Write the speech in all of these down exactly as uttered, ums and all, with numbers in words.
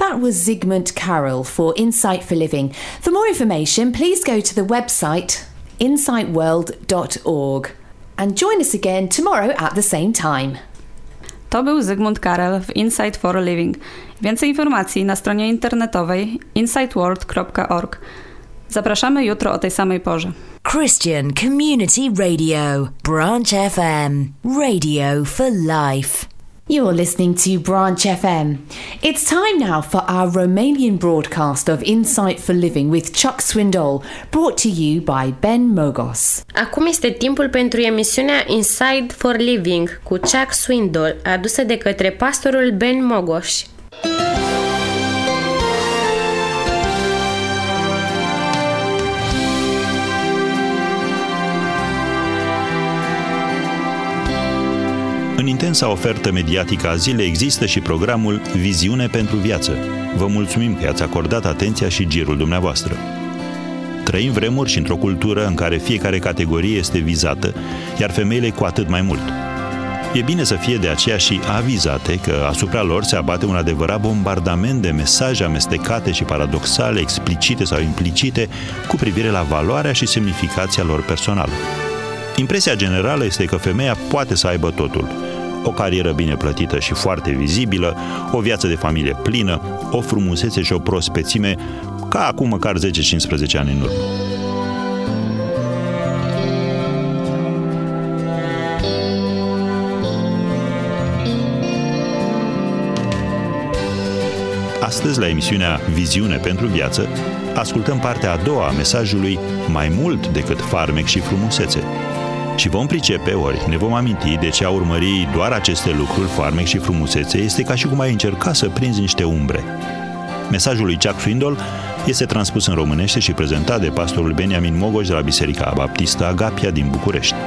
That was Zygmunt Carroll for Insight for Living. For more information, please go to the website insight world dot org and join us again tomorrow at the same time. To był Zygmunt Carroll w Insight for Living. Więcej informacji na stronie internetowej insight world dot org. Zapraszamy jutro o tej samej porze. Christian Community Radio, Branch F M, radio for life. You're listening to Branch F M. It's time now for our Romanian broadcast of Insight for Living with Chuck Swindoll, brought to you by Ben Mogos. Acum este timpul pentru emisiunea Insight for Living cu Chuck Swindoll, adusă de către pastorul Ben Mogos. În intensa ofertă mediatică a zilei există și programul Viziune pentru Viață. Vă mulțumim că i-ați acordat atenția și girul dumneavoastră. Trăim vremuri și într-o cultură în care fiecare categorie este vizată, iar femeile cu atât mai mult. E bine să fie de aceea și avizate că asupra lor se abate un adevărat bombardament de mesaje amestecate și paradoxale, explicite sau implicite, cu privire la valoarea și semnificația lor personală. Impresia generală este că femeia poate să aibă totul. O carieră bine plătită și foarte vizibilă, o viață de familie plină, o frumusețe și o prospețime ca acum măcar zece cincisprezece ani în urmă. Astăzi, la emisiunea Viziune pentru Viață, ascultăm partea a doua a mesajului Mai mult decât farmec și frumusețe. Și vom pricepe, ori ne vom aminti de ce a urmări doar aceste lucruri, farmec și frumusețe, este ca și cum ai încerca să prinzi niște umbre. Mesajul lui Chuck Swindoll este transpus în românește și prezentat de pastorul Beniamin Mogos de la Biserica Baptistă Agapia din București.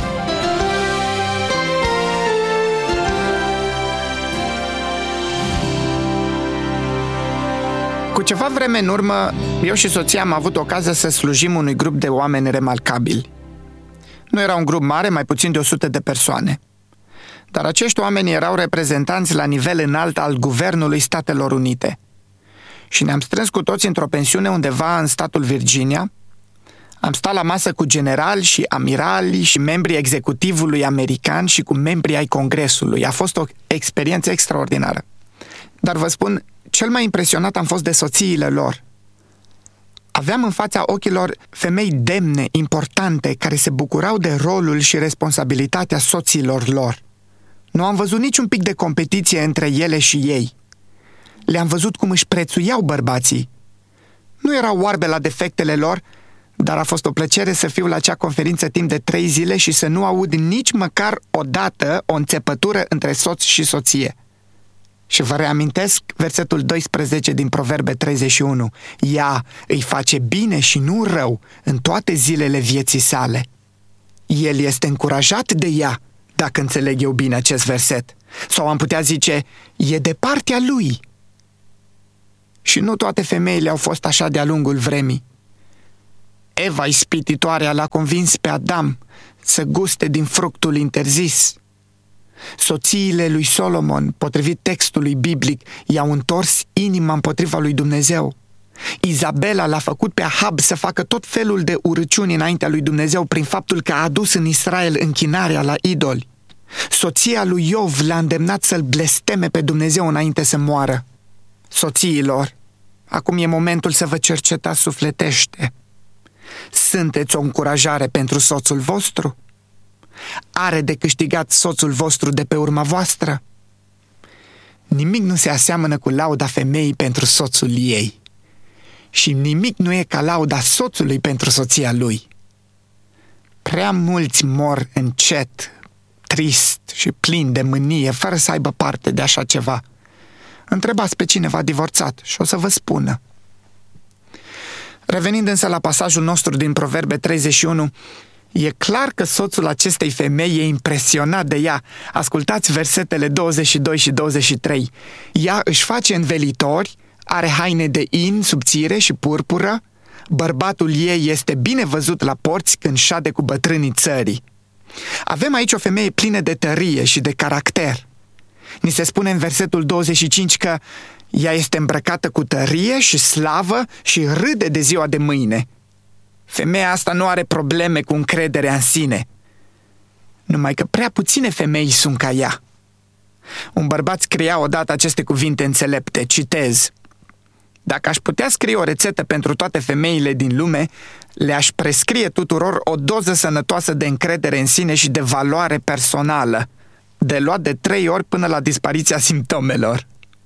Cu ceva vreme în urmă, eu și soția am avut ocazia să slujim unui grup de oameni remarcabili. Nu era un grup mare, mai puțin de o sută de persoane. Dar acești oameni erau reprezentanți la nivel înalt al Guvernului Statelor Unite. Și ne-am strâns cu toți într-o pensiune undeva în statul Virginia. Am stat la masă cu generali și amirali și membrii executivului american și cu membrii ai Congresului. A fost o experiență extraordinară. Dar vă spun, cel mai impresionat am fost de soțiile lor. Aveam în fața ochilor femei demne, importante, care se bucurau de rolul și responsabilitatea soților lor. Nu am văzut niciun pic de competiție între ele și ei. Le-am văzut cum își prețuiau bărbații. Nu erau oarbe la defectele lor, dar a fost o plăcere să fiu la acea conferință timp de trei zile și să nu aud nici măcar o dată o înțepătură între soț și soție. Și vă reamintesc versetul doisprezece din Proverbe treizeci și unu. Ea îi face bine și nu rău în toate zilele vieții sale. El este încurajat de ea, dacă înțeleg eu bine acest verset. Sau am putea zice, e de partea lui. Și nu toate femeile au fost așa de-a lungul vremii. Eva ispititoarea l-a convins pe Adam să guste din fructul interzis. Soțiile lui Solomon, potrivit textului biblic, i-au întors inima împotriva lui Dumnezeu. Izabela l-a făcut pe Ahab să facă tot felul de urăciuni înaintea lui Dumnezeu prin faptul că a adus în Israel închinarea la idoli. Soția lui Iov l-a îndemnat să-l blesteme pe Dumnezeu înainte să moară. Soțiilor, acum e momentul să vă cercetați sufletește. Sunteți o încurajare pentru soțul vostru? Are de câștigat soțul vostru de pe urma voastră? Nimic nu se aseamănă cu lauda femeii pentru soțul ei. Și nimic nu e ca lauda soțului pentru soția lui. Prea mulți mor încet, trist și plin de mânie, fără să aibă parte de așa ceva. Întrebați pe cineva divorțat și o să vă spună. Revenind însă la pasajul nostru din Proverbe treizeci și unu, e clar că soțul acestei femei e impresionat de ea. Ascultați versetele douăzeci și doi și douăzeci și trei. Ea își face învelitori, are haine de in, subțire și purpură, bărbatul ei este bine văzut la porți când șade cu bătrânii țării. Avem aici o femeie plină de tărie și de caracter. Ni se spune în versetul douăzeci și cinci că Ea este îmbrăcată cu tărie și slavă și râde de ziua de mâine. Femeia asta nu are probleme cu încrederea în sine. Numai că prea puține femei sunt ca ea. Un bărbat scria odată aceste cuvinte înțelepte, citez: dacă aș putea scrie o rețetă pentru toate femeile din lume, le-aș prescrie tuturor o doză sănătoasă de încredere în sine și de valoare personală, de luat de trei ori până la dispariția simptomelor.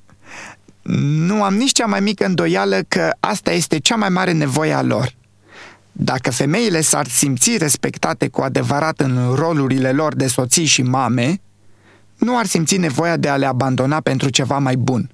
Nu am nici cea mai mică îndoială că asta este cea mai mare nevoie a lor. Dacă femeile s-ar simți respectate cu adevărat în rolurile lor de soții și mame, nu ar simți nevoia de a le abandona pentru ceva mai bun.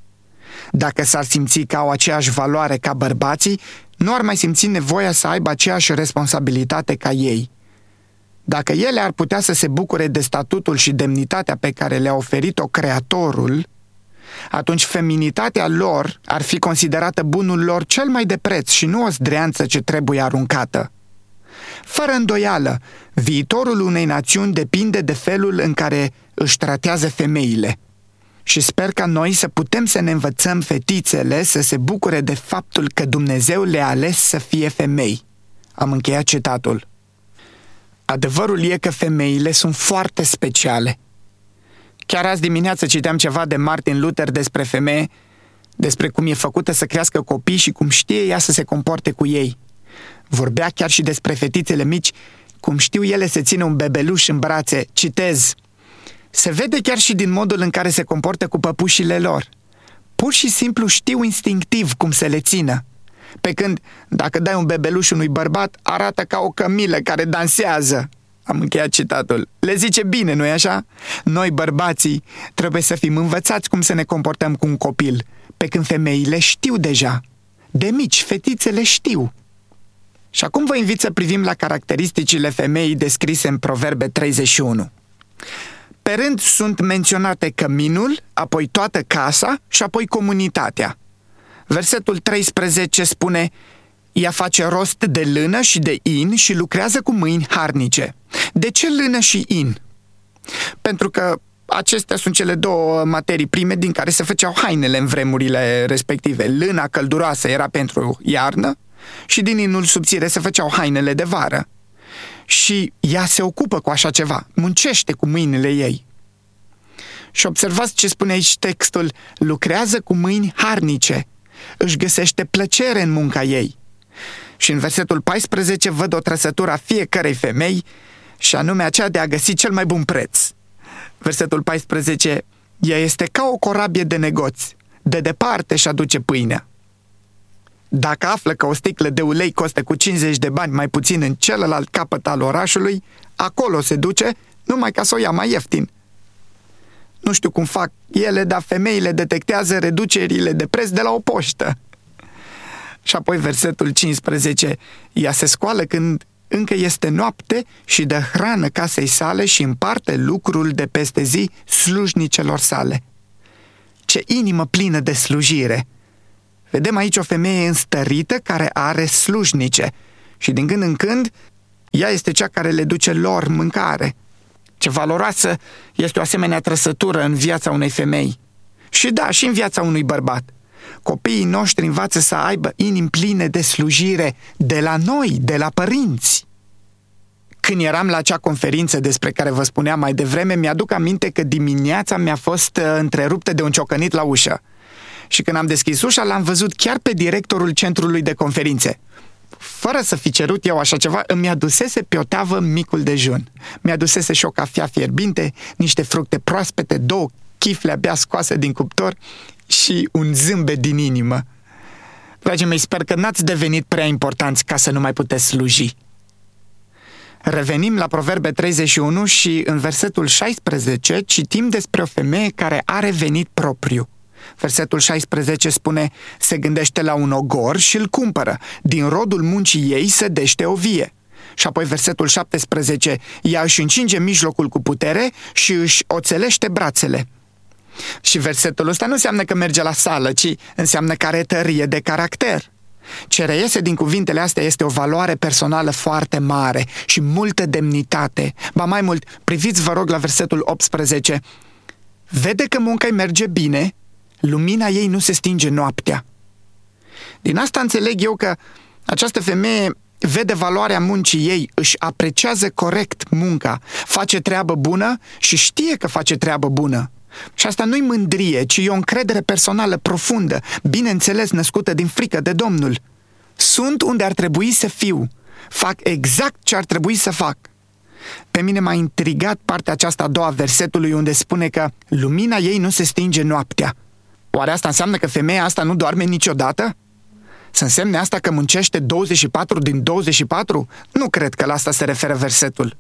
Dacă s-ar simți că au aceeași valoare ca bărbații, nu ar mai simți nevoia să aibă aceeași responsabilitate ca ei. Dacă ele ar putea să se bucure de statutul și demnitatea pe care le-a oferit-o Creatorul, atunci feminitatea lor ar fi considerată bunul lor cel mai de preț și nu o zdreanță ce trebuie aruncată. Fără îndoială, viitorul unei națiuni depinde de felul în care își tratează femeile. Și sper ca noi să putem să ne învățăm fetițele să se bucure de faptul că Dumnezeu le-a ales să fie femei. Am încheiat citatul. Adevărul e că femeile sunt foarte speciale. Chiar azi dimineață citeam ceva de Martin Luther despre femeie, despre cum e făcută să crească copii și cum știe ea să se comporte cu ei. Vorbea chiar și despre fetițele mici, cum știu ele să țină un bebeluș în brațe. Citez: se vede chiar și din modul în care se comportă cu păpușile lor. Pur și simplu știu instinctiv cum să le țină. Pe când, dacă dai un bebeluș unui bărbat, arată ca o cămilă care dansează. Am încheiat citatul. Le zice bine, nu-i așa? Noi, bărbații, trebuie să fim învățați cum să ne comportăm cu un copil, pe când femeile știu deja. De mici, fetițele știu. Și acum vă invit să privim la caracteristicile femeii descrise în Proverbe treizeci și unu. Pe rând sunt menționate căminul, apoi toată casa și apoi comunitatea. Versetul treisprezece spune: ea face rost de lână și de in și lucrează cu mâini harnice. De ce lână și in? Pentru că acestea sunt cele două materii prime din care se făceau hainele în vremurile respective. Lâna călduroasă era pentru iarnă și din inul subțire se făceau hainele de vară. Și ea se ocupă cu așa ceva, muncește cu mâinile ei. Și observați ce spune aici textul: lucrează cu mâini harnice, își găsește plăcere în munca ei. Și în versetul paisprezece văd o trăsătură a fiecărei femei, și anume aceea de a găsi cel mai bun preț. Versetul paisprezece: ea este ca o corabie de negoț, de departe și aduce pâinea. Dacă află că o sticlă de ulei costă cu cincizeci de bani mai puțin în celălalt capăt al orașului, acolo se duce numai ca să o ia mai ieftin. Nu știu cum fac ele, dar femeile detectează reducerile de preț de la o poștă. Și apoi versetul cincisprezece: ea se scoală când încă este noapte și dă hrană casei sale și împarte lucrul de peste zi slujnicelor sale. Ce inimă plină de slujire! Vedem aici o femeie înstărită care are slujnice și din când în când ea este cea care le duce lor mâncare. Ce valoroasă este o asemenea trăsătură în viața unei femei. Și da, și în viața unui bărbat. Copiii noștri învață să aibă inimi pline de slujire de la noi, de la părinți. Când eram la acea conferință despre care vă spuneam mai devreme, mi-aduc aminte că dimineața mi-a fost întreruptă de un ciocănit la ușă. Și când am deschis ușa, l-am văzut chiar pe directorul centrului de conferințe. Fără să fi cerut eu așa ceva, îmi adusese pe o tavă micul dejun. Mi-adusese și o cafea fierbinte, niște fructe proaspete, două chifle abia scoase din cuptor și un zâmbet din inimă. Dragii mei, sper că n-ați devenit prea importanți ca să nu mai puteți sluji. Revenim la Proverbe treizeci și unu și în versetul șaisprezece citim despre o femeie care are venit propriu. Versetul șaisprezece spune: se gândește la un ogor și îl cumpără, din rodul muncii ei sădește o vie. Și apoi versetul șaptesprezece: ea își încinge mijlocul cu putere și își oțelește brațele. Și versetul ăsta nu înseamnă că merge la sală, ci înseamnă că are tărie de caracter. Ce reiese din cuvintele astea este o valoare personală foarte mare și multă demnitate. Ba mai mult, priviți vă rog la versetul optsprezece: vede că munca îi merge bine, lumina ei nu se stinge noaptea. Din asta înțeleg eu că această femeie vede valoarea muncii ei, își apreciază corect munca, face treabă bună și știe că face treabă bună. Și asta nu-i mândrie, ci e o încredere personală profundă, bineînțeles născută din frică de Domnul. Sunt unde ar trebui să fiu, fac exact ce ar trebui să fac. Pe mine m-a intrigat partea aceasta a doua a versetului unde spune că lumina ei nu se stinge noaptea. Oare asta înseamnă că femeia asta nu doarme niciodată? Să însemne asta că muncește douăzeci și patru din douăzeci și patru? Nu cred că la asta se referă versetul.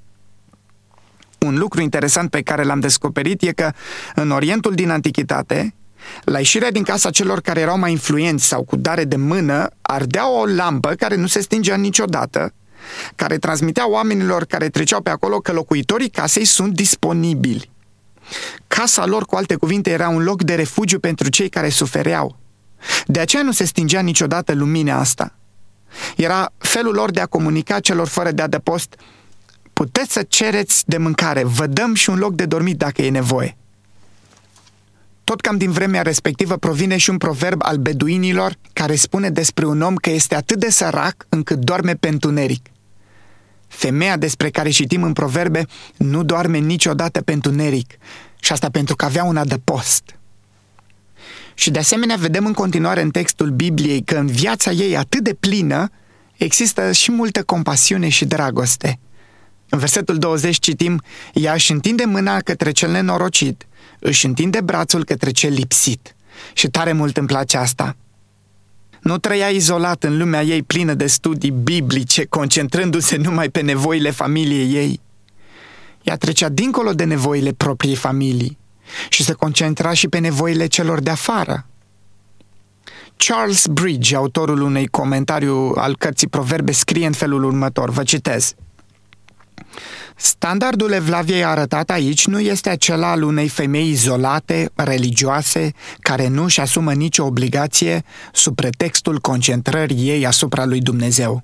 Un lucru interesant pe care l-am descoperit e că în Orientul din Antichitate, la ieșirea din casa celor care erau mai influenți sau cu dare de mână, ardea o lampă care nu se stingea niciodată, care transmitea oamenilor care treceau pe acolo că locuitorii casei sunt disponibili. Casa lor, cu alte cuvinte, era un loc de refugiu pentru cei care sufereau. De aceea nu se stingea niciodată lumina asta. Era felul lor de a comunica celor fără de adăpost: puteți să cereți de mâncare, vă dăm și un loc de dormit dacă e nevoie. Tot cam din vremea respectivă provine și un proverb al beduinilor care spune despre un om că este atât de sărac încât doarme pe întuneric. Femeia despre care citim în proverbe nu doarme niciodată pe întuneric, și asta pentru că avea un adăpost. Și de asemenea vedem în continuare în textul Bibliei că în viața ei atât de plină există și multă compasiune și dragoste. În versetul douăzeci citim: ea își întinde mâna către cel nenorocit, își întinde brațul către cel lipsit. Și tare mult îmi place asta. Nu trăia izolat în lumea ei plină de studii biblice, concentrându-se numai pe nevoile familiei ei. Ea trecea dincolo de nevoile propriei familii și se concentra și pe nevoile celor de afară. Charles Bridge, autorul unui comentariu al cărții Proverbe, scrie în felul următor, vă citez: standardul Evlaviei arătat aici nu este acela al unei femei izolate, religioase, care nu își asumă nicio obligație sub pretextul concentrării ei asupra lui Dumnezeu.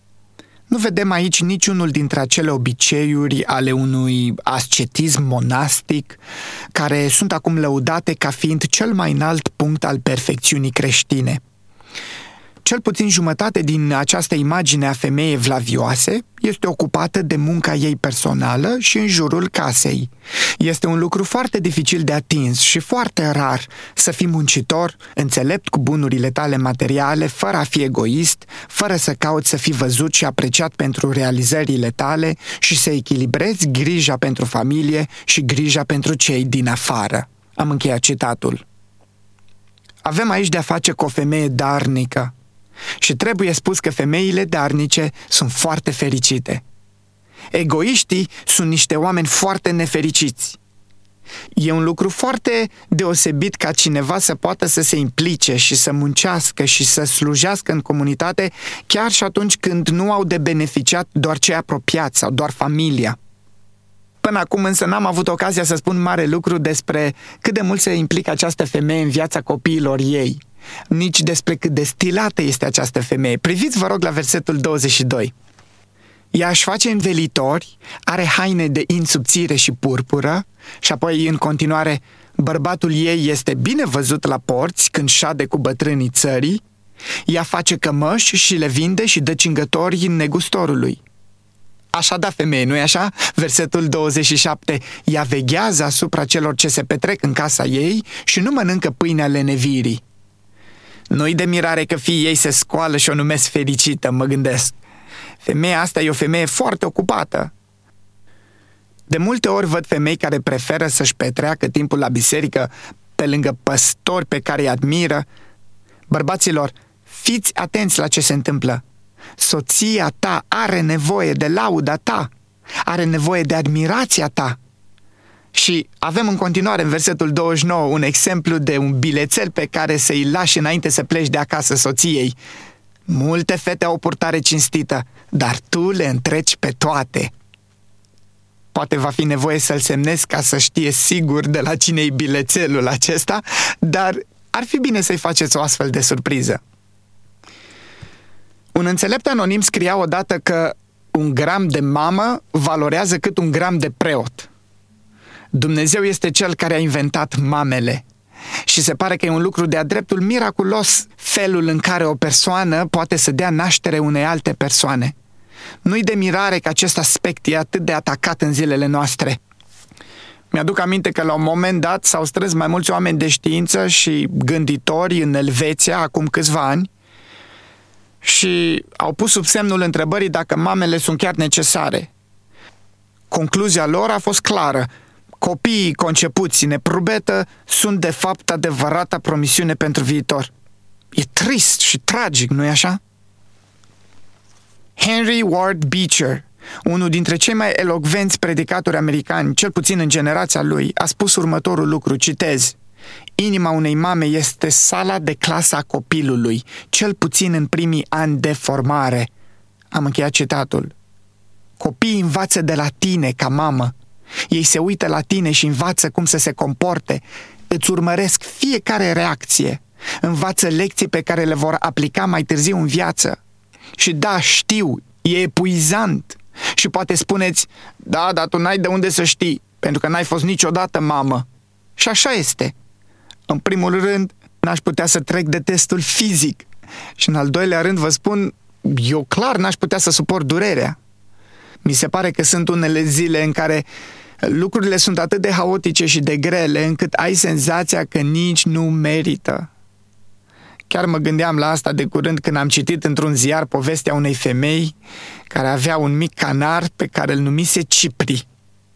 Nu vedem aici niciunul dintre acele obiceiuri ale unui ascetism monastic care sunt acum lăudate ca fiind cel mai înalt punct al perfecțiunii creștine. Cel puțin jumătate din această imagine a femeii evlavioase este ocupată de munca ei personală și în jurul casei. Este un lucru foarte dificil de atins și foarte rar să fii muncitor, înțelept cu bunurile tale materiale, fără a fi egoist, fără să cauți să fii văzut și apreciat pentru realizările tale și să echilibrezi grija pentru familie și grija pentru cei din afară. Am încheiat citatul. Avem aici de-a face cu o femeie darnică. Și trebuie spus că femeile darnice sunt foarte fericite. Egoiștii sunt niște oameni foarte nefericiți. E un lucru foarte deosebit ca cineva să poată să se implice și să muncească și să slujească în comunitate, chiar și atunci când nu au de beneficiat doar cei apropiați sau doar familia. Până acum însă n-am avut ocazia să spun mare lucru despre cât de mult se implică această femeie în viața copiilor ei, nici despre cât de stilată este această femeie. Priviți, vă rog, la versetul douăzeci și doi. Ea își face învelitori, are haine de in subțire și purpură și apoi, în continuare, bărbatul ei este bine văzut la porți când șade cu bătrânii țării, ea face cămăși și le vinde și dă cingători negustorului. Așa da, femeie, nu-i așa? Versetul douăzeci și șapte. Ea veghează asupra celor ce se petrec în casa ei și nu mănâncă pâinea lenevirii. Nu-i de mirare că fiii ei se scoală și o numesc fericită, mă gândesc. Femeia asta e o femeie foarte ocupată. De multe ori văd femei care preferă să-și petreacă timpul la biserică pe lângă păstori pe care îi admiră. Bărbaților, fiți atenți la ce se întâmplă. Soția ta are nevoie de lauda ta, are nevoie de admirația ta. Și avem în continuare în versetul douăzeci și nouă un exemplu de un bilețel pe care să-i lași înainte să pleci de acasă soției. Multe fete au o purtare cinstită, dar tu le întreci pe toate. Poate va fi nevoie să-l semnezi ca să știe sigur de la cine-i bilețelul acesta, dar ar fi bine să-i faceți o astfel de surpriză. Un înțelept anonim scria odată că un gram de mamă valorează cât un gram de preot. Dumnezeu este cel care a inventat mamele. Și se pare că e un lucru de-a dreptul miraculos felul în care o persoană poate să dea naștere unei alte persoane. Nu-i de mirare că acest aspect e atât de atacat în zilele noastre. Mi-aduc aminte că la un moment dat s-au strâns mai mulți oameni de știință și gânditori în Elveția, acum câțiva ani, și au pus sub semnul întrebării dacă mamele sunt chiar necesare. Concluzia lor a fost clară. Copiii concepuți în eprubetă sunt de fapt adevărata promisiune pentru viitor. E trist și tragic, nu-i așa? Henry Ward Beecher, unul dintre cei mai elocvenți predicatori americani, cel puțin în generația lui, a spus următorul lucru, citez: inima unei mame este sala de clasă a copilului, cel puțin în primii ani de formare. Am încheiat citatul. Copiii învață de la tine ca mamă. Ei se uită la tine și învață cum să se comporte. Îți urmăresc fiecare reacție. Învață lecții pe care le vor aplica mai târziu în viață. Și da, știu, e epuizant. Și poate spuneți, da, dar tu n-ai de unde să știi, pentru că n-ai fost niciodată mamă. Și așa este. În primul rând, n-aș putea să trec de testul fizic. Și în al doilea rând vă spun, eu clar n-aș putea să suport durerea. Mi se pare că sunt unele zile în care lucrurile sunt atât de haotice și de grele, încât ai senzația că nici nu merită. Chiar mă gândeam la asta de curând când am citit într-un ziar povestea unei femei care avea un mic canar pe care îl numise Cipri.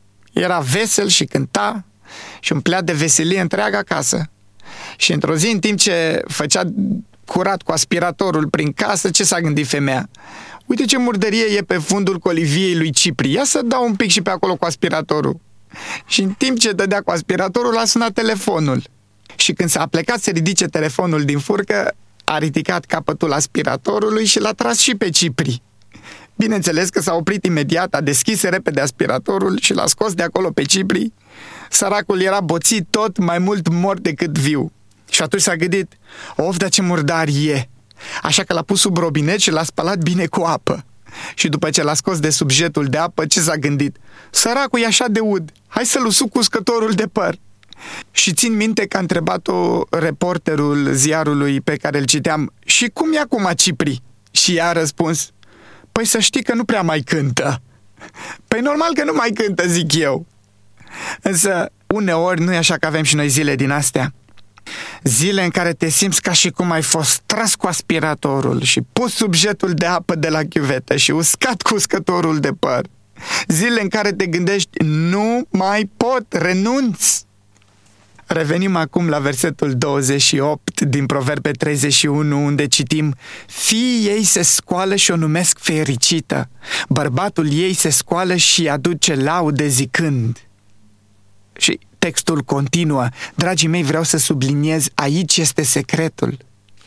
Era vesel și cânta și umplea de veselie întreaga casă. Și într-o zi, în timp ce făcea curat cu aspiratorul prin casă, ce s-a gândit femeia? Uite ce murdărie e pe fundul coliviei lui Cipri, ia să dau un pic și pe acolo cu aspiratorul. Și în timp ce dădea cu aspiratorul, a sunat telefonul. Și când s-a plecat să ridice telefonul din furcă, a ridicat capătul aspiratorului și l-a tras și pe Cipri. Bineînțeles că s-a oprit imediat, a deschis repede aspiratorul și l-a scos de acolo pe Cipri. Săracul era boțit tot, mai mult mort decât viu. Și atunci s-a gândit, of, dar ce murdar e! Așa că l-a pus sub robinet și l-a spălat bine cu apă. Și după ce l-a scos de sub jetul de apă, ce s-a gândit? Săracul e așa de ud, hai să-l usuc cu uscătorul de păr. Și țin minte că a întrebat-o reporterul ziarului pe care îl citeam, și cum e acum Cipri? Și ea a răspuns, păi să știi că nu prea mai cântă. Păi normal că nu mai cântă, zic eu. Însă uneori nu e așa că avem și noi zile din astea. Zile în care te simți ca și cum ai fost tras cu aspiratorul și pus sub jetul de apă de la chiuvetă și uscat cu uscătorul de păr. Zile în care te gândești, nu mai pot, renunț. Revenim acum la versetul douăzeci și opt din Proverbe treizeci și unu, unde citim, fiii ei se scoală și o numesc fericită, bărbatul ei se scoală și aduce laude zicând. Și textul continuă, dragii mei, vreau să subliniez, aici este secretul.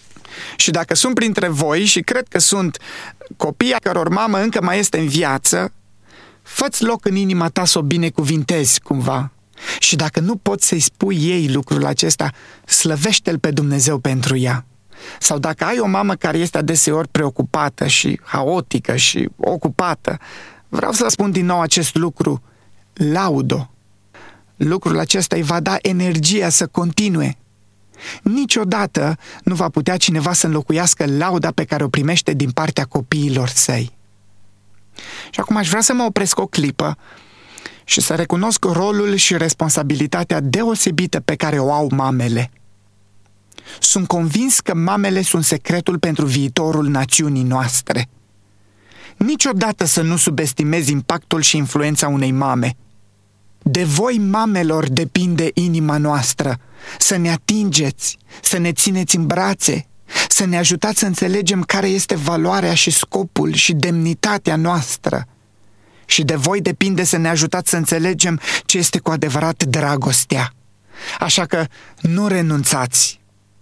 Și dacă sunt printre voi, și cred că sunt copii a căror mamă încă mai este în viață, fă-ți loc în inima ta să o binecuvintezi cumva. Și dacă nu poți să-i spui ei lucrul acesta, slăvește-L pe Dumnezeu pentru ea. Sau dacă ai o mamă care este adeseori preocupată și haotică și ocupată, vreau să spun din nou acest lucru, laud-o. Lucrul acesta îi va da energia să continue. Niciodată nu va putea cineva să înlocuiască lauda pe care o primește din partea copiilor săi. Și acum aș vrea să mă opresc o clipă și să recunosc rolul și responsabilitatea deosebită pe care o au mamele. Sunt convins că mamele sunt secretul pentru viitorul națiunii noastre. Niciodată să nu subestimezi impactul și influența unei mame. De voi, mamelor, depinde inima noastră. Să ne atingeți, să ne țineți în brațe, să ne ajutați să înțelegem care este valoarea și scopul și demnitatea noastră. Și de voi depinde să ne ajutați să înțelegem ce este cu adevărat dragostea. Așa că nu renunțați.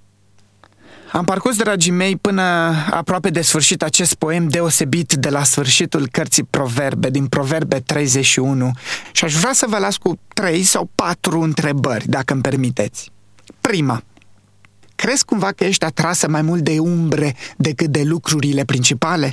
Am parcurs, dragii mei, până aproape de sfârșit acest poem deosebit de la sfârșitul cărții Proverbe, din Proverbe treizeci și unu, și aș vrea să vă las cu trei sau patru întrebări, dacă îmi permiteți. Prima, crezi cumva că ești atrasă mai mult de umbre decât de lucrurile principale?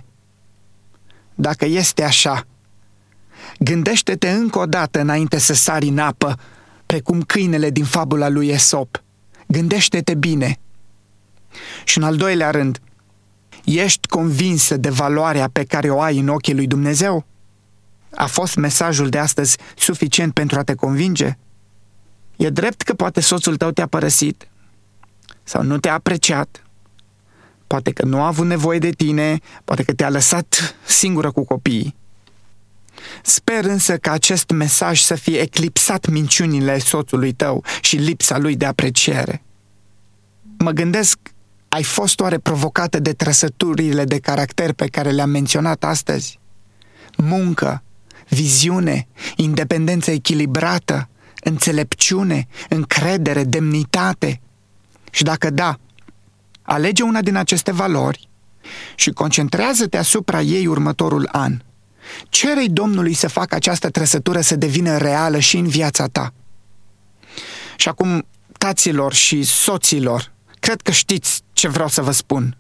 Dacă este așa, gândește-te încă o dată înainte să sari în apă, precum câinele din fabula lui Esop. Gândește-te bine. Și în al doilea rând, ești convinsă de valoarea pe care o ai în ochii lui Dumnezeu? A fost mesajul de astăzi suficient pentru a te convinge? E drept că poate soțul tău te-a părăsit sau nu te-a apreciat, poate că nu a avut nevoie de tine, poate că te-a lăsat singură cu copiii. Sper însă că acest mesaj să fie eclipsat minciunile soțului tău și lipsa lui de apreciere. Mă gândesc, ai fost oare provocată de trăsăturile de caracter pe care le-am menționat astăzi? Muncă, viziune, independență echilibrată, înțelepciune, încredere, demnitate. Și dacă da, alege una din aceste valori și concentrează-te asupra ei următorul an. Cere-i Domnului să facă această trăsătură să devină reală și în viața ta. Și acum, taților și soților, cred că știți ce vreau să vă spun.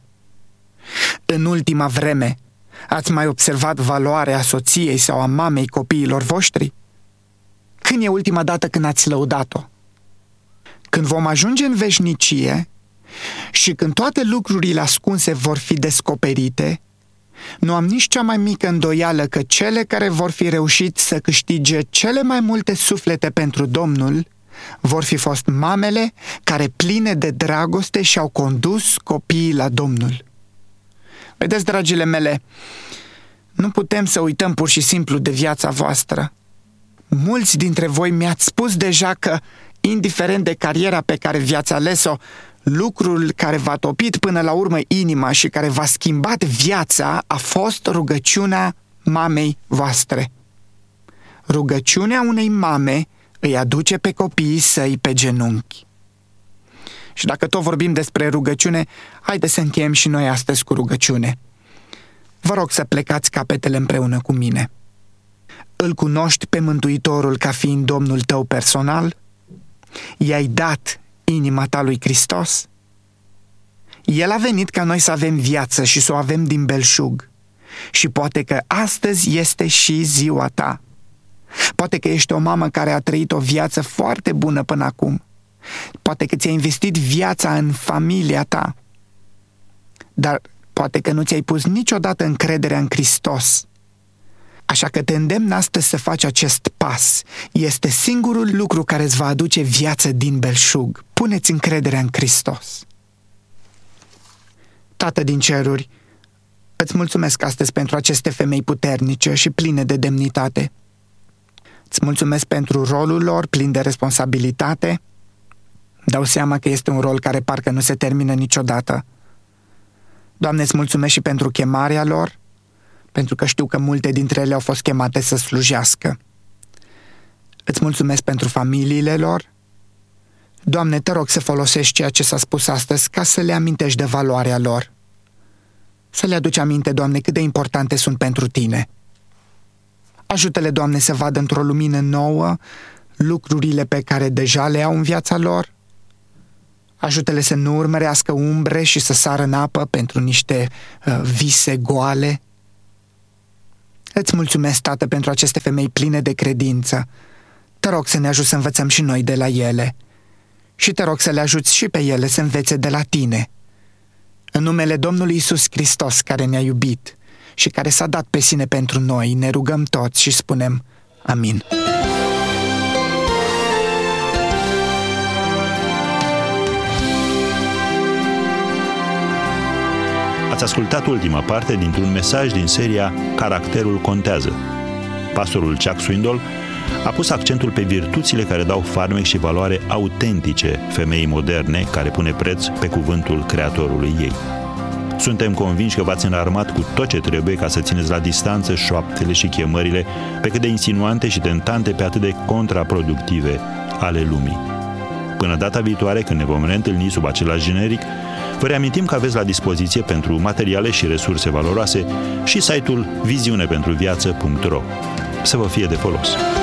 În ultima vreme, ați mai observat valoarea soției sau a mamei copiilor voștri? Când e ultima dată când ați lăudat-o? Când vom ajunge în veșnicie și când toate lucrurile ascunse vor fi descoperite, nu am nici cea mai mică îndoială că cele care vor fi reușit să câștige cele mai multe suflete pentru Domnul vor fi fost mamele care, pline de dragoste, și-au condus copiii la Domnul. Vedeți, dragile mele, nu putem să uităm pur și simplu de viața voastră. Mulți dintre voi mi-ați spus deja că, indiferent de cariera pe care v-ați ales-o, lucrul care v-a topit până la urmă inima și care v-a schimbat viața a fost rugăciunea mamei voastre. Rugăciunea unei mame îi aduce pe copiii săi pe genunchi. Și dacă tot vorbim despre rugăciune, haide să încheiem și noi astăzi cu rugăciune. Vă rog să plecați capetele împreună cu mine. Îl cunoști pe Mântuitorul ca fiind Domnul tău personal? I-ai dat inima ta lui Hristos? El a venit ca noi să avem viață și să o avem din belșug. Și poate că astăzi este și ziua ta. Poate că ești o mamă care a trăit o viață foarte bună până acum. Poate că ți-ai investit viața în familia ta. Dar poate că nu ți-ai pus niciodată încrederea în Hristos. Așa că te îndemn astăzi să faci acest pas. Este singurul lucru care îți va aduce viață din belșug. Puneți încrederea în Hristos. Tată din ceruri, îți mulțumesc astăzi pentru aceste femei puternice și pline de demnitate. Îți mulțumesc pentru rolul lor plin de responsabilitate. Dau seama că este un rol care parcă nu se termină niciodată. Doamne, îți mulțumesc și pentru chemarea lor, pentru că știu că multe dintre ele au fost chemate să slujească. Îți mulțumesc pentru familiile lor. Doamne, te rog să folosești ceea ce s-a spus astăzi ca să le amintești de valoarea lor. Să le aduci aminte, Doamne, cât de importante sunt pentru Tine. Ajută-le, Doamne, să vadă într-o lumină nouă lucrurile pe care deja le au în viața lor. Ajută-le să nu urmărească umbre și să sară în apă pentru niște uh, vise goale. Îți mulțumesc, Tată, pentru aceste femei pline de credință. Te rog să ne ajut să învățăm și noi de la ele. Și te rog să le ajuți și pe ele să învețe de la Tine. În numele Domnului Iisus Hristos, care ne-a iubit și care s-a dat pe sine pentru noi, ne rugăm toți și spunem amin. Ați ascultat ultima parte dintr-un mesaj din seria Caracterul contează. Pastorul Chuck Swindoll a pus accentul pe virtuțile care dau farmec și valoare autentice femeii moderne care pune preț pe cuvântul Creatorului ei. Suntem convinși că v-ați înarmat cu tot ce trebuie ca să țineți la distanță șoaptele și chemările pe cât de insinuante și tentante, pe atât de contraproductive ale lumii. Până data viitoare, când ne vom reîntâlni sub același generic, vă reamintim că aveți la dispoziție pentru materiale și resurse valoroase și site-ul viziune pentru viață punct ro. Să vă fie de folos!